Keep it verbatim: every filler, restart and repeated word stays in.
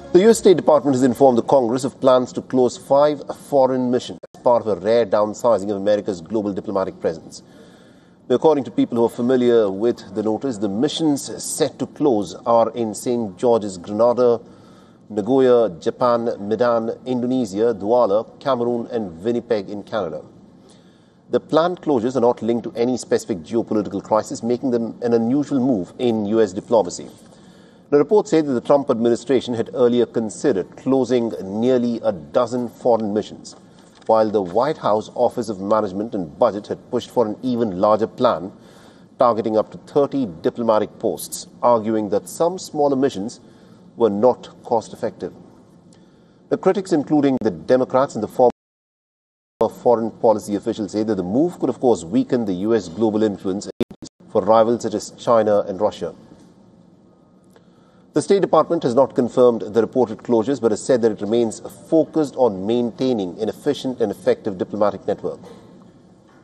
The U S State Department has informed the Congress of plans to close five foreign missions as part of a rare downsizing of America's global diplomatic presence. Now, according to people who are familiar with the notice, the missions set to close are in Saint George's, Grenada, Nagoya, Japan, Medan, Indonesia, Douala, Cameroon and Winnipeg in Canada. The planned closures are not linked to any specific geopolitical crisis, making them an unusual move in U S diplomacy. The report said that the Trump administration had earlier considered closing nearly a dozen foreign missions, while the White House Office of Management and Budget had pushed for an even larger plan, targeting up to thirty diplomatic posts, arguing that some smaller missions were not cost-effective. The critics, including the Democrats and the former foreign policy officials, say that the move could, of course, weaken the U S global influence for rivals such as China and Russia. The State Department has not confirmed the reported closures, but has said that it remains focused on maintaining an efficient and effective diplomatic network.